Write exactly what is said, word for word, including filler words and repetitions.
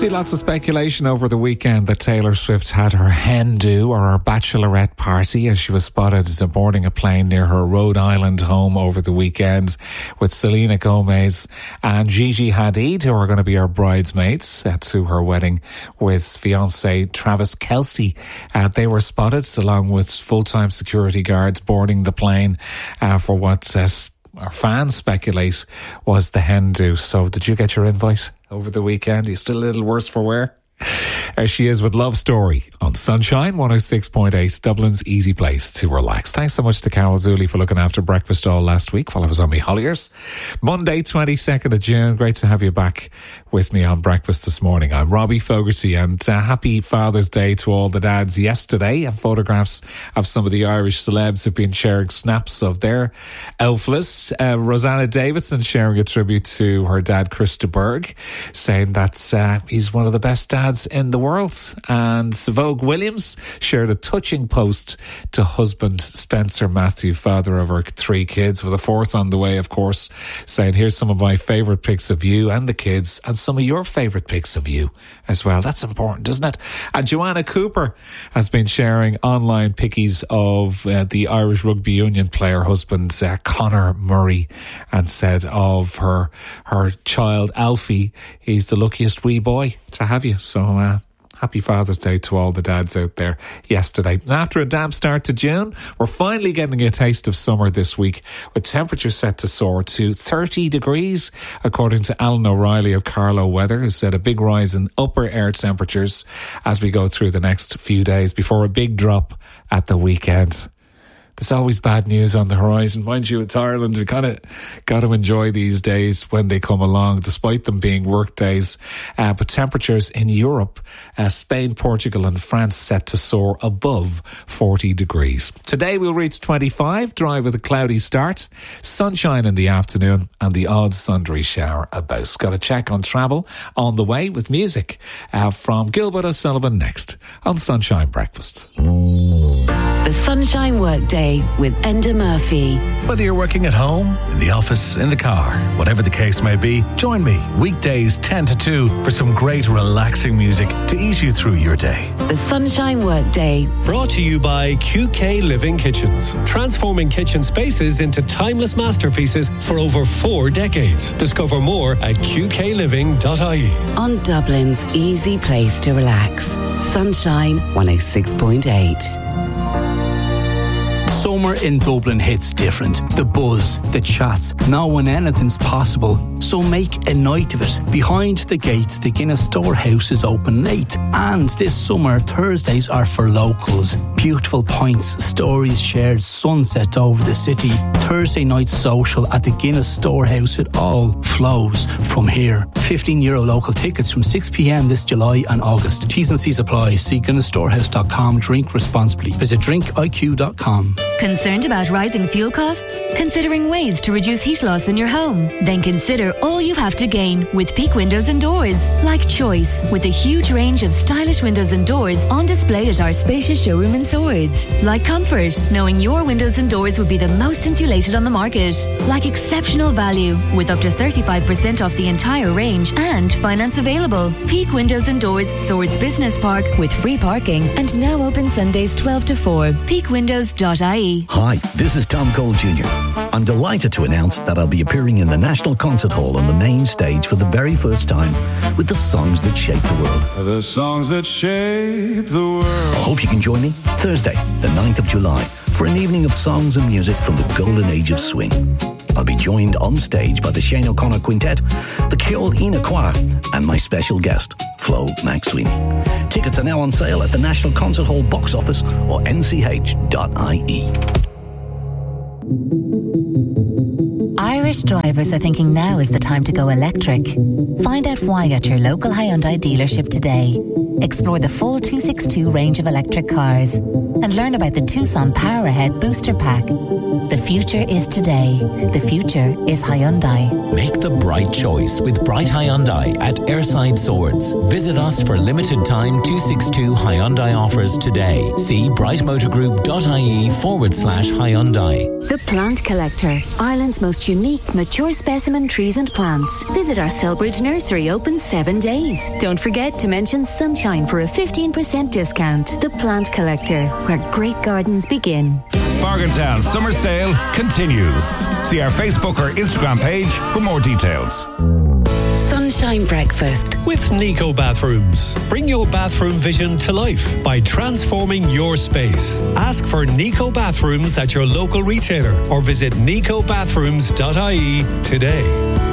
See lots of speculation over the weekend that Taylor Swift had her hen do, or her bachelorette party, as she was spotted boarding a plane near her Rhode Island home over the weekend with Selena Gomez and Gigi Hadid, who are going to be her bridesmaids uh, to her wedding with fiancé Travis Kelce. Uh, they were spotted along with full-time security guards boarding the plane uh, for what uh, our fans speculate was the hen do. So did you get your invite over the weekend? Are you still a little worse for wear? As she is with Love Story on Sunshine one oh six point eight, Dublin's easy place to relax. Thanks so much to Carol Zuley for looking after breakfast all last week while I was on my holidays. Monday, twenty-second of June. Great to have you back with me on breakfast this morning. I'm Robbie Fogarty, and uh, happy Father's Day to all the dads yesterday. And photographs of some of the Irish celebs have been sharing snaps of their elfless. Uh, Rosanna Davidson sharing a tribute to her dad, Chris de Burgh, saying that uh, he's one of the best dads in the world. And Vogue Williams shared a touching post to husband Spencer Matthew, father of her three kids, with a fourth on the way, of course, saying, here's some of my favourite pics of you and the kids, and some of your favourite pics of you as well. That's important, isn't it? And Joanna Cooper has been sharing online pickies of uh, the Irish rugby union player husband uh, Conor Murray, and said of her her child Alfie, he's the luckiest wee boy to have you. So uh, happy Father's Day to all the dads out there yesterday. And after a damp start to June, we're finally getting a taste of summer this week, with temperatures set to soar to thirty degrees, according to Alan O'Reilly of Carlow Weather, who said a big rise in upper air temperatures as we go through the next few days before a big drop at the weekend. There's always bad news on the horizon. Mind you, it's Ireland. We kind of got to enjoy these days when they come along, despite them being work days. Uh, but temperatures in Europe, uh, Spain, Portugal and France set to soar above forty degrees. Today we'll reach twenty-five, dry with a cloudy start, sunshine in the afternoon and the odd sundry shower about. Got a check on travel on the way with music uh, from Gilbert O'Sullivan next on Sunshine Breakfast. The Sunshine Workday with Enda Murphy. Whether you're working at home, in the office, in the car, whatever the case may be, join me weekdays ten to two for some great relaxing music to ease you through your day. The Sunshine Workday. Brought to you by Q K Living Kitchens. Transforming kitchen spaces into timeless masterpieces for over four decades. Discover more at q k living dot i e. On Dublin's easy place to relax. Sunshine one oh six point eight. Summer in Dublin hits different. The buzz, the chats, knowing anything's possible. So make a night of it. Behind the gates, the Guinness Storehouse is open late. And this summer, Thursdays are for locals. Beautiful pints, stories shared, sunset over the city. Thursday night social at the Guinness Storehouse. It all flows from here. fifteen euro local tickets from six p m this July and August. T's and C's apply. See guinness storehouse dot com. Drink responsibly. Visit drink I Q dot com. Concerned about rising fuel costs? Considering ways to reduce heat loss in your home? Then consider all you have to gain with Peak Windows and Doors. Like choice, with a huge range of stylish windows and doors on display at our spacious showroom in Swords. Like comfort, knowing your windows and doors would be the most insulated on the market. Like exceptional value, with up to thirty-five percent off the entire range and finance available. Peak Windows and Doors, Swords Business Park, with free parking and now open Sundays twelve to four. peak windows dot I E. Hi, this is Tom Cole Junior I'm delighted to announce that I'll be appearing in the National Concert Hall on the main stage for the very first time with the songs that shape the world. The songs that shape the world. I hope you can join me Thursday, the ninth of July, for an evening of songs and music from the golden age of swing. I'll be joined on stage by the Shane O'Connor Quintet, the Ceol Ina Choir, and my special guest, Flo McSweeney. Tickets are now on sale at the National Concert Hall box office or n c h dot i e. Irish drivers are thinking now is the time to go electric. Find out why at your local Hyundai dealership today. Explore the full two sixty-two range of electric cars. and learn about the Tucson Power Ahead Booster Pack. The future is today. The future is Hyundai. Make the bright choice with Bright Hyundai at Airside Swords. Visit us for limited time two sixty-two Hyundai offers today. See brightmotorgroup.ie forward slash Hyundai. The Plant Collector, Ireland's most unique mature specimen trees and plants. Visit our Selbridge nursery, open seven days. Don't forget to mention Sunshine for a fifteen percent discount. The Plant Collector, where great gardens begin. Morgantown Summer Sale continues. See our Facebook or Instagram page for more details. Sunshine Breakfast with Nico Bathrooms. Bring your bathroom vision to life by transforming your space. Ask for Nico Bathrooms at your local retailer or visit nico bathrooms dot I E today.